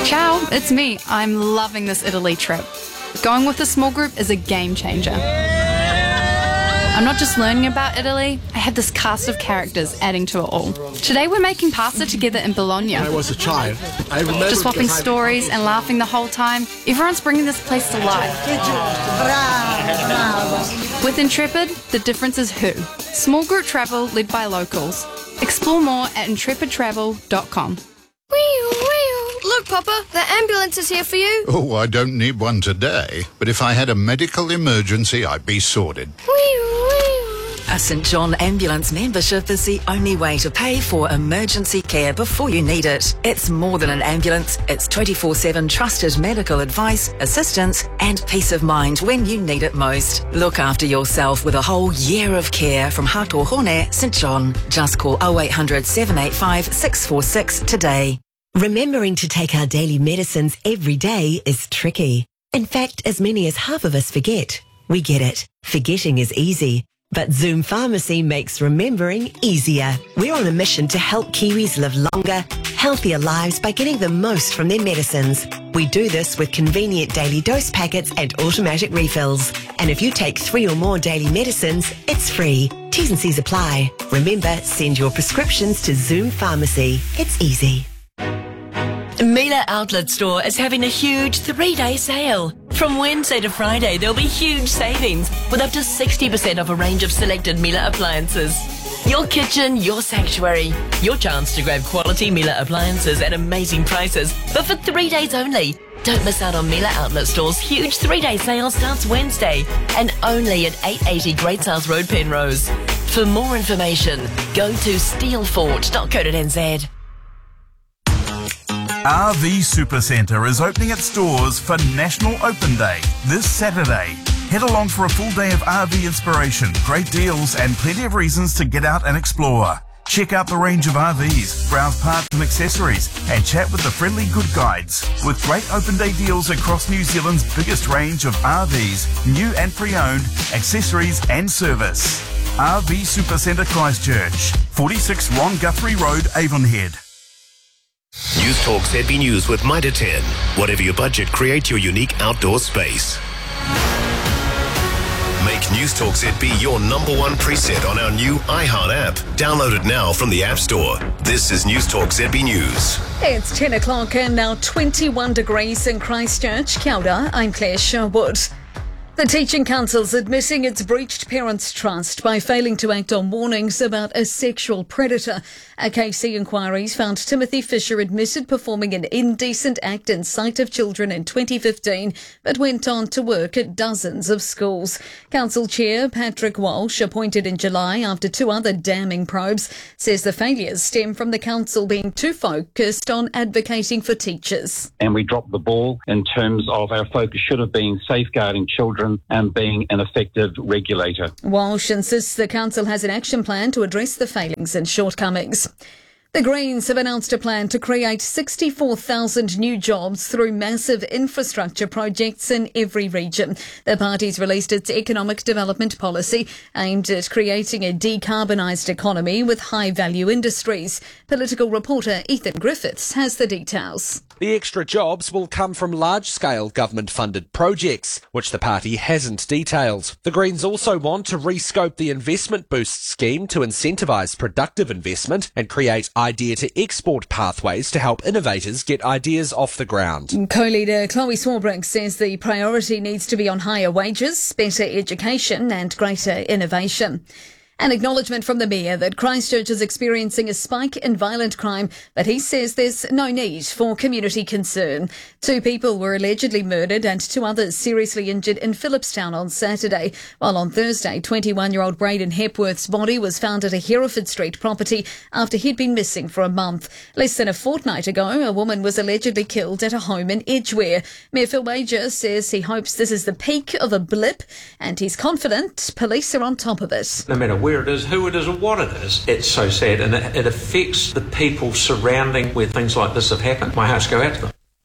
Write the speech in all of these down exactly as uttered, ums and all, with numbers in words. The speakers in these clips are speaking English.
Ciao, it's me. I'm loving this Italy trip. Going with a small group is a game changer. I'm not just learning about Italy, I have this cast of characters adding to it all. Today we're making pasta together in Bologna. When I was a child, I remember just swapping stories and laughing the whole time. Everyone's bringing this place to life. With Intrepid, the difference is who. Small group travel led by locals. Explore more at intrepid travel dot com. Look, Papa, the ambulance is here for you. Oh, I don't need one today, but if I had a medical emergency, I'd be sorted. A St John Ambulance membership is the only way to pay for emergency care before you need it. It's more than an ambulance, it's twenty-four seven trusted medical advice, assistance and peace of mind when you need it most. Look after yourself with a whole year of care from Hatohone St John. Just call oh eight hundred, seven eight five, six four six today. Remembering to take our daily medicines every day is tricky. In fact, as many as half of us forget. We get it. Forgetting is easy. But Zoom Pharmacy makes remembering easier. We're on a mission to help Kiwis live longer, healthier lives by getting the most from their medicines. We do this with convenient daily dose packets and automatic refills. And if you take three or more daily medicines, it's free. T's and C's apply. Remember, send your prescriptions to Zoom Pharmacy. It's easy. Miele Outlet Store is having a huge three-day sale. From Wednesday to Friday, there'll be huge savings with up to sixty percent off a range of selected Miele appliances. Your kitchen, your sanctuary. Your chance to grab quality Miele appliances at amazing prices, but for three days only. Don't miss out on Miele Outlet Store's huge three-day sale starts Wednesday and only at eight eighty Great South Road, Penrose. For more information, go to steelfort dot co dot n z. R V Supercentre is opening its doors for National Open Day this Saturday. Head along for a full day of R V inspiration, great deals and plenty of reasons to get out and explore. Check out the range of R Vs, browse parts and accessories and chat with the friendly good guides. With great open day deals across New Zealand's biggest range of R Vs, new and pre-owned, accessories and service. R V Supercentre Christchurch, forty-six Ron Guthrie Road, Avonhead. News Talk Z B News with Mitre ten. Whatever your budget, create your unique outdoor space. Make News Talk Z B your number one preset on our new iHeart app. Download it now from the App Store. This is News Talk Z B News. It's ten o'clock and now twenty-one degrees in Christchurch. Kia ora, I'm Claire Sherwood. The Teaching Council's admitting it's breached parents' trust by failing to act on warnings about a sexual predator. A K C inquiries found Timothy Fisher admitted performing an indecent act in sight of children in twenty fifteen, but went on to work at dozens of schools. Council Chair Patrick Walsh, appointed in July after two other damning probes, says the failures stem from the council being too focused on advocating for teachers. And we dropped the ball in terms of our focus should have been safeguarding children and being an effective regulator. Walsh insists the council has an action plan to address the failings and shortcomings. The Greens have announced a plan to create sixty-four thousand new jobs through massive infrastructure projects in every region. The party's released its economic development policy aimed at creating a decarbonised economy with high-value industries. Political reporter Ethan Griffiths has the details. The extra jobs will come from large-scale government-funded projects, which the party hasn't detailed. The Greens also want to rescope the Investment Boost scheme to incentivise productive investment and create idea-to-export pathways to help innovators get ideas off the ground. Co-leader Chloe Swarbrick says the priority needs to be on higher wages, better education and greater innovation. An acknowledgement from the Mayor that Christchurch is experiencing a spike in violent crime, but he says there's no need for community concern. Two people were allegedly murdered and two others seriously injured in Phillipstown on Saturday, while on Thursday, twenty-one-year-old Braden Hepworth's body was found at a Hereford Street property after he'd been missing for a month. Less than a fortnight ago, a woman was allegedly killed at a home in Edgware. Mayor Phil Major says he hopes this is the peak of a blip, and he's confident police are on top of it. No matter where it is, who it is or what it is, it's so sad, and it, it affects the people surrounding where things like this have happened. My hearts go out to them.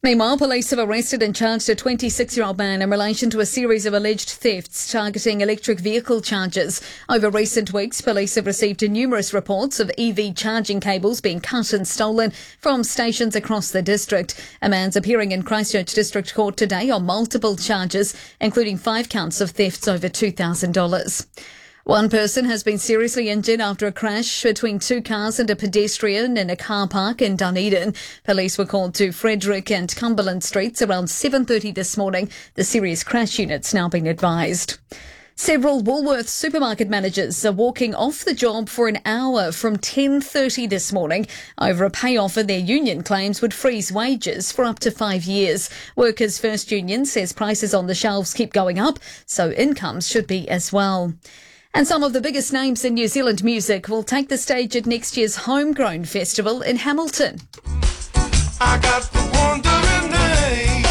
Meanwhile, police have arrested and charged a twenty-six-year-old man in relation to a series of alleged thefts targeting electric vehicle chargers. Over recent weeks, police have received numerous reports of E V charging cables being cut and stolen from stations across the district. A man's appearing in Christchurch District Court today on multiple charges, including five counts of thefts over two thousand dollars. One person has been seriously injured after a crash between two cars and a pedestrian in a car park in Dunedin. Police were called to Frederick and Cumberland Streets around seven thirty this morning. The serious crash unit's now been advised. Several Woolworths supermarket managers are walking off the job for an hour from ten thirty this morning over a pay offer their union claims would freeze wages for up to five years. Workers' First Union says prices on the shelves keep going up, so incomes should be as well. And some of the biggest names in New Zealand music will take the stage at next year's Homegrown Festival in Hamilton. I got the wandering name.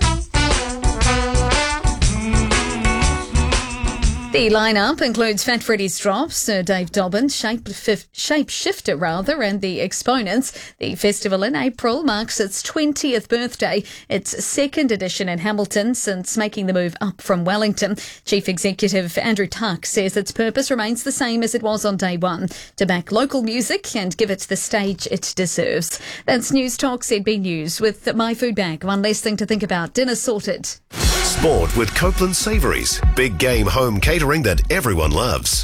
The lineup includes Fat Freddy's Drops, Sir Dave Dobbins, Shape Shapeshifter rather, and The Exponents. The festival in April marks its twentieth birthday, its second edition in Hamilton since making the move up from Wellington. Chief Executive Andrew Tuck says its purpose remains the same as it was on day one, to back local music and give it the stage it deserves. That's News Talk Z B News with My Food Bag. One less thing to think about. Dinner sorted. Sport with Copeland Savouries. Big game home catering that everyone loves.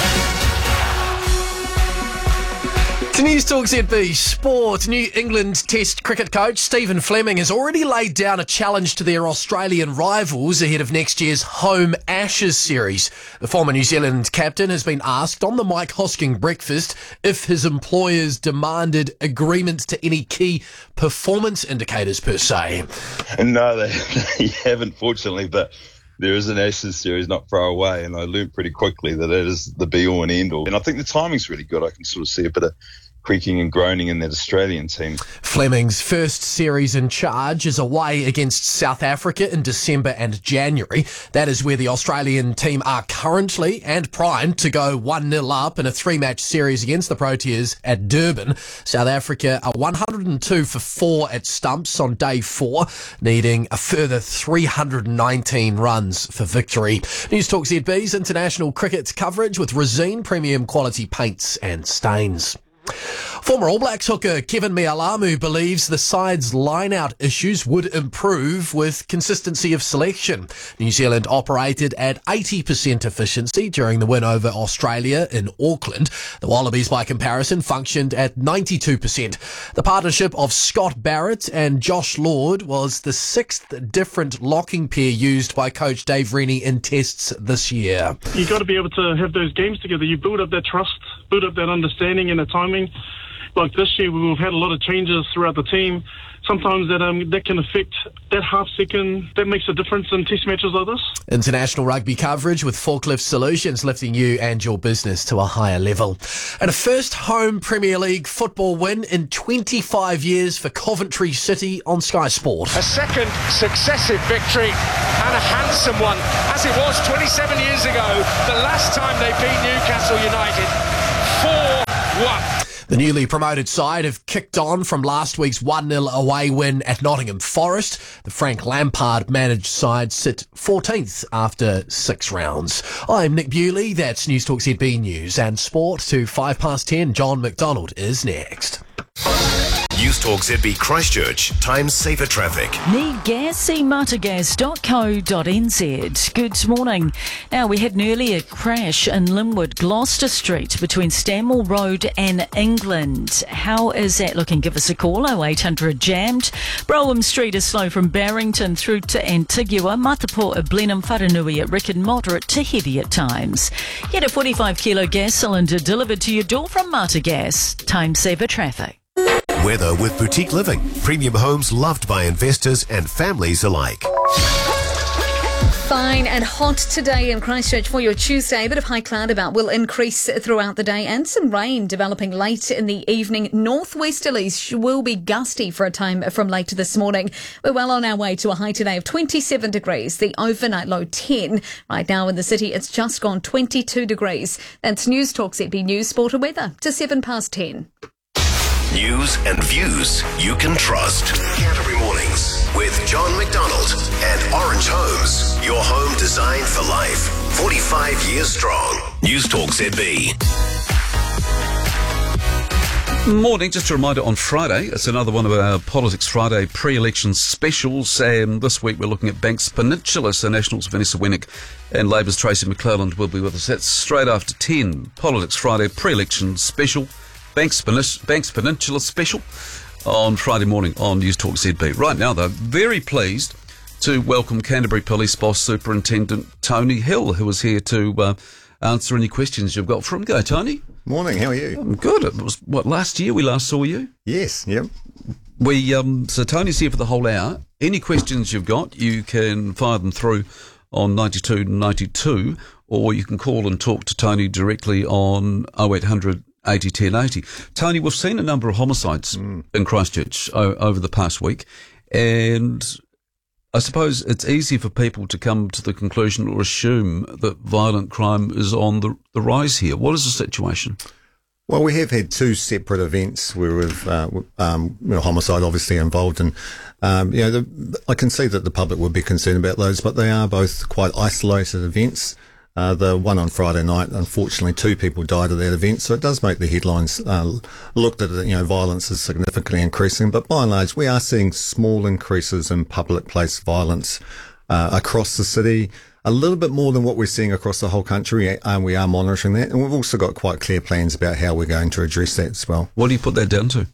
To News Talk Z B Sport, New England Test cricket coach Stephen Fleming has already laid down a challenge to their Australian rivals ahead of next year's home Ashes series. The former New Zealand captain has been asked on the Mike Hosking breakfast if his employers demanded agreements to any key performance indicators per se. No, they, they haven't, fortunately, but there is an Ashes series not far away, and I learned pretty quickly that it is the be-all and end-all. And I think the timing's really good. I can sort of see a bit of creaking and groaning in that Australian team. Fleming's first series in charge is away against South Africa in December and January. That is where the Australian team are currently and primed to go one nil up in a three-match series against the Proteas at Durban. South Africa are one hundred two for four at stumps on day four, needing a further three hundred nineteen runs for victory. News Talk Z B's international cricket coverage with Resine premium quality paints and stains. Former All Blacks hooker Kevin Mealamu believes the side's line-out issues would improve with consistency of selection. New Zealand operated at eighty percent efficiency during the win over Australia in Auckland. The Wallabies, by comparison, functioned at ninety-two percent. The partnership of Scott Barrett and Josh Lord was the sixth different locking pair used by coach Dave Rennie in tests this year. You've got to be able to have those games together. You build up that trust, build up that understanding and the timing. Like this year, we've had a lot of changes throughout the team. Sometimes that um, that can affect that half second. That makes a difference in test matches like this. International rugby coverage with Forklift Solutions, lifting you and your business to a higher level. And a first home Premier League football win in twenty-five years for Coventry City on Sky Sport. A second successive victory and a handsome one, as it was twenty-seven years ago, the last time they beat Newcastle United, four one. The newly promoted side have kicked on from last week's one nil away win at Nottingham Forest. The Frank Lampard managed side sit fourteenth after six rounds. I'm Nick Bewley. That's News Talk Z B News and Sport to five past ten. John McDonald is next. News Talk Z B Christchurch. Time saver traffic. Need gas? See martagas dot co dot n z. Good morning. Now, we had an earlier crash in Linwood, Gloucester Street between Stanmore Road and England. How is that looking? Give us a call. oh eight hundred jammed. Brougham Street is slow from Barrington through to Antigua. Matapo at Blenheim, Wharenui at Rickard, moderate to heavy at times. Get a forty-five kilo gas cylinder delivered to your door from Martagas. Time saver traffic. Weather with Boutique Living. Premium homes loved by investors and families alike. Fine and hot today in Christchurch for your Tuesday. A bit of high cloud about will increase throughout the day and some rain developing late in the evening. Northwesterlies will be gusty for a time from late this morning. We're well on our way to a high today of twenty-seven degrees, the overnight low ten. Right now in the city, it's just gone twenty-two degrees. That's News Talk Z B News, Sport and Weather to seven past ten. News and views you can trust. Canterbury Mornings. Your home designed for life. forty-five years strong. News Talk Z B. Morning, just a reminder on Friday, it's another one of our Politics Friday pre-election specials, and this week we're looking at Banks Peninsula, so Nationals' Vanessa Winnick and Labour's Tracy McClelland will be with us. That's straight after ten, Politics Friday pre-election special, Banks, Penis- Banks Peninsula special on Friday morning on News Talk Z B. Right now though, very pleased to welcome Canterbury Police Boss Superintendent Tony Hill, who is here to uh, answer any questions you've got from him. Go, Tony. Morning, how are you? I'm good. It was, what, last year we last saw you? Yes, yep. We, um, so Tony's here for the whole hour. Any questions you've got, you can fire them through on ninety-two ninety-two, or you can call and talk to Tony directly on oh eight hundred eighty ten eighty. Tony, we've seen a number of homicides mm. in Christchurch o- over the past week, and I suppose it's easy for people to come to the conclusion or assume that violent crime is on the, the rise here. What is the situation? Well, we have had two separate events where we've, uh, um, you know, homicide obviously involved, and um, you know, the, I can see that the public would be concerned about those, but they are both quite isolated events. Uh, the one on Friday night, unfortunately, two people died at that event, so it does make the headlines uh, look that, you know, violence is significantly increasing. But by and large, we are seeing small increases in public place violence uh, across the city, a little bit more than what we're seeing across the whole country, and we are monitoring that. And we've also got quite clear plans about how we're going to address that as well. What do you put that down to?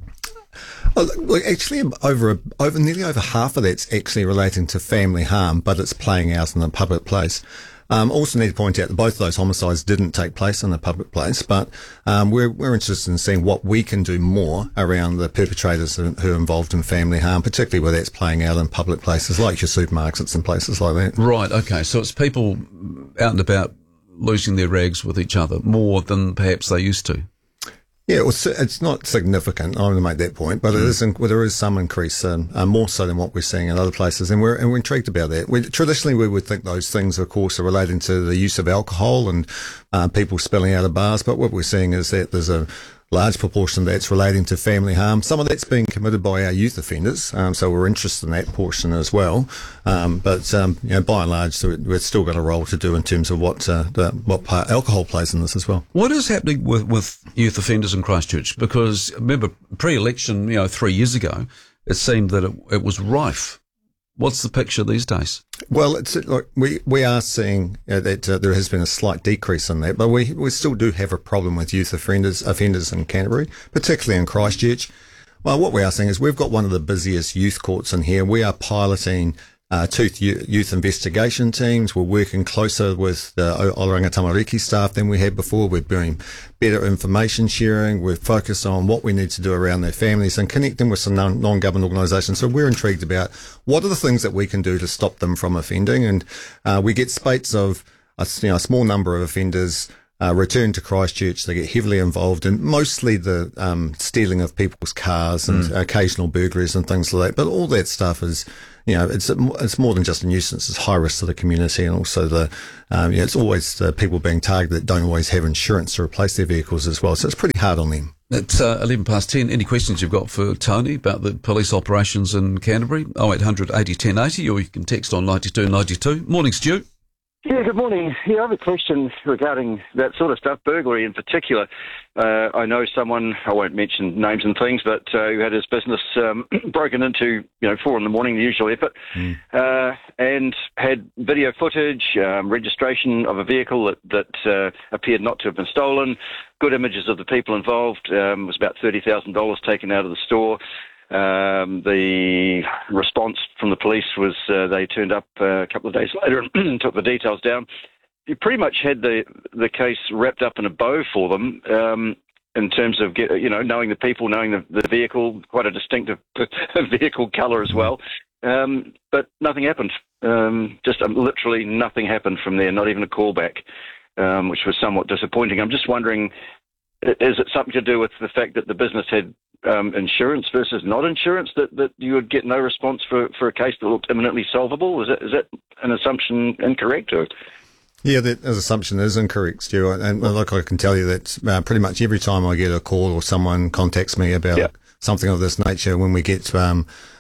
Well, look, actually, over over nearly over half of that's actually relating to family harm, but it's playing out in a public place. Um, also need to point out that both of those homicides didn't take place in a public place, but um, we're we're interested in seeing what we can do more around the perpetrators who are involved in family harm, particularly where that's playing out in public places like your supermarkets and places like that. Right, okay, so it's people out and about losing their rags with each other more than perhaps they used to. Yeah, well, it's not significant. I want to make that point, but mm. it is. Well, there is some increase, um, uh, more so than what we're seeing in other places, and we're and we're intrigued about that. We, traditionally, we would think those things, of course, are relating to the use of alcohol and uh, people spilling out of bars. But what we're seeing is that there's a large proportion that's relating to family harm. Some of that's being committed by our youth offenders, um, so we're interested in that portion as well. Um, but um, you know, by and large, so we've still got a role to do in terms of what uh, the, what part alcohol plays in this as well. What is happening with, with youth offenders in Christchurch? Because remember, pre-election, you know, three years ago, it seemed that it, it was rife. What's the picture these days? Well, it's like we we are seeing uh, that uh, there has been a slight decrease in that, but we we still do have a problem with youth offenders offenders in Canterbury, particularly in Christchurch. Well, what we are seeing is we've got one of the busiest youth courts in here. We are piloting uh, two youth investigation teams. We're working closer with the Oranga Tamariki staff than we had before. We're doing better information sharing. We're focused on what we need to do around their families and connecting with some non- non-government organisations. So we're intrigued about what are the things that we can do to stop them from offending. And uh, we get spates of a, you know, a small number of offenders Uh, return to Christchurch. They get heavily involved in mostly the um, stealing of people's cars and mm. occasional burglaries and things like that. But all that stuff is, you know, it's it's more than just a nuisance. It's high risk to the community, and also the, um, you know, it's always the people being targeted that don't always have insurance to replace their vehicles as well. So it's pretty hard on them. It's uh, eleven past ten. Any questions you've got for Tony about the police operations in Canterbury? oh eight hundred eighty ten eighty, or you can text on ninety-two ninety-two. Morning, Stu. Yeah, good morning. Yeah, I have a question regarding that sort of stuff, burglary in particular. Uh, I know someone, I won't mention names and things, but uh, who had his business um, broken into, you know, four in the morning, the usual effort, mm. uh, and had video footage, um, registration of a vehicle that, that uh, appeared not to have been stolen, good images of the people involved. Um, it was about thirty thousand dollars taken out of the store. Um, the response from the police was uh, they turned up uh, a couple of days later and took the details down. You pretty much had the the case wrapped up in a bow for them um, in terms of get, you know knowing the people, knowing the, the vehicle, quite a distinctive vehicle colour as well. Um, but nothing happened. Um, just um, literally nothing happened from there. Not even a callback, um, which was somewhat disappointing. I'm just wondering, is it something to do with the fact that the business had Um, insurance versus not insurance, that, that you would get no response for, for a case that looked imminently solvable? Is that, is that an assumption incorrect? Or? Yeah, that assumption is incorrect, Stu. And like I can tell you that uh, pretty much every time I get a call or someone contacts me about yeah. something of this nature, when we get um,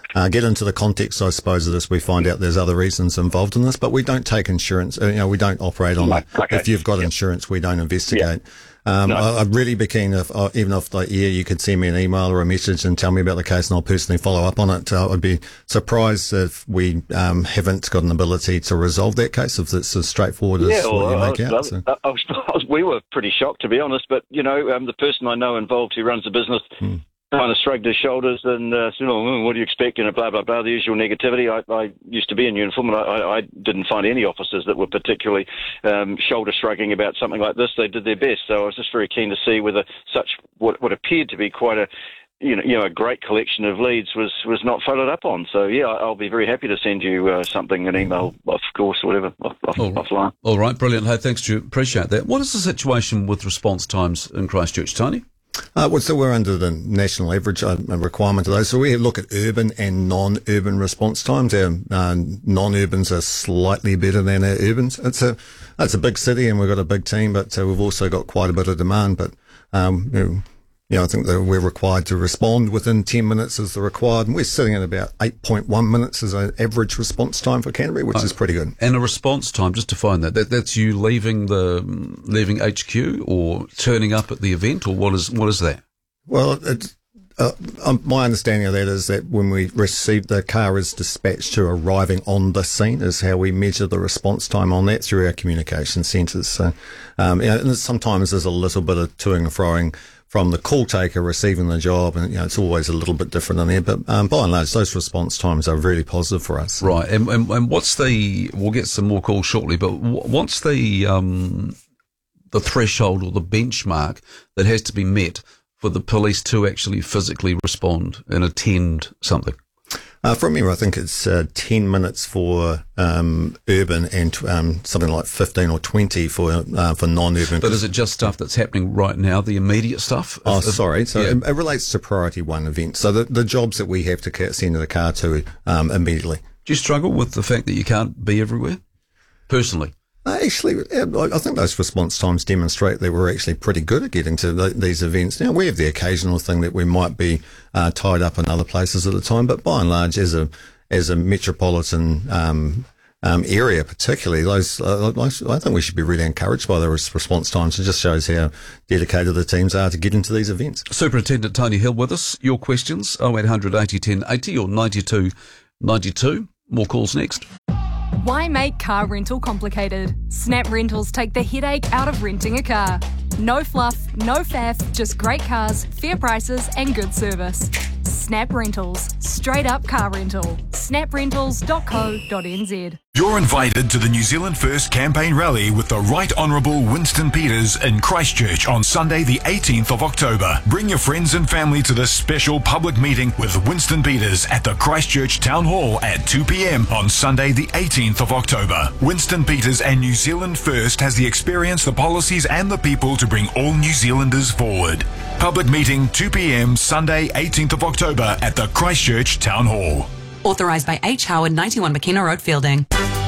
uh, get into the context, I suppose, of this, we find out there's other reasons involved in this, but we don't take insurance. Uh, you know, we don't operate on No, it. okay. If you've got Yep. insurance, we don't investigate. Um, No. I, I'd really be keen if, uh, even off the air, you could send me an email or a message and tell me about the case, and I'll personally follow up on it. Uh, I'd be surprised if we um, haven't got an ability to resolve that case, if it's as straightforward as Yeah, what well, you I make was, out. So. I, I was, I was, we were pretty shocked, to be honest. But you know, um, the person I know involved who runs the business Hmm. kind of shrugged his shoulders and uh, said, "Oh, what do you expect?" And blah blah blah. The usual negativity. I, I used to be in uniform, and I, I, I didn't find any officers that were particularly um, shoulder shrugging about something like this. They did their best. So I was just very keen to see whether such what, what appeared to be quite a you know, you know, a great collection of leads was, was not followed up on. So, yeah, I'll be very happy to send you uh, something, an email, of course, or whatever, off, off, All right. offline. All right, brilliant. Hey, thanks, Stu. Appreciate that. What is the situation with response times in Christchurch, Tony? Uh, well, so we're under the national average uh, requirement of those. So we look at urban and non-urban response times. Our uh, non-urbans are slightly better than our urbans. It's a it's a big city and we've got a big team, but uh, we've also got quite a bit of demand. But um, you know, you know, I think that we're required to respond within ten minutes as the required. And we're sitting at about eight point one minutes as an average response time for Canterbury, which is pretty good. And a response time, just define that. that that's you leaving the leaving H Q or turning up at the event, or what is what is that? Well, it, uh, um, my understanding of that is that when we receive the car is dispatched to arriving on the scene is how we measure the response time on that through our communication centres. So, um, you know, and sometimes there's a little bit of toing and froing from the call taker receiving the job, and you know it's always a little bit different in there. But um, by and large, those response times are really positive for us. Right, and, and and what's the? We'll get some more calls shortly, but what's the um the threshold or the benchmark that has to be met for the police to actually physically respond and attend something? Uh, from here, I think it's uh, ten minutes for um, urban and um, something like fifteen or twenty for uh, for non-urban. But is it just stuff that's happening right now, the immediate stuff? Oh, If- if- sorry. So yeah. it, it relates to priority one events. So the, the jobs that we have to ca- send the car to um, immediately. Do you struggle with the fact that you can't be everywhere? Personally? Uh, Actually, uh, I I think those response times demonstrate that we're actually pretty good at getting to the, these events. Now, we have the occasional thing that we might be uh, tied up in other places at the time, but by and large, as a as a metropolitan um, um, area, particularly, those uh, I I think we should be really encouraged by those response times. It just shows how dedicated the teams are to get into these events. Superintendent Tony Hill with us. Your questions, oh eight hundred eighty ten eighty or ninety-two ninety-two. More calls next. Why make car rental complicated? Snap Rentals take the headache out of renting a car. No fluff, no faff, just great cars, fair prices and good service. Snap Rentals. Straight up car rental. snap rentals dot co dot n z. You're invited to the New Zealand First Campaign Rally with the Right Honourable Winston Peters in Christchurch on Sunday the eighteenth of October. Bring your friends and family to this special public meeting with Winston Peters at the Christchurch Town Hall at two p.m. on Sunday the eighteenth of October. Winston Peters and New Zealand First has the experience, the policies and the people to bring all New Zealanders forward. Public meeting two p.m. Sunday eighteenth of October at the Christchurch Town Hall. Authorised by H. Howard, ninety-one McKenna Road, Fielding.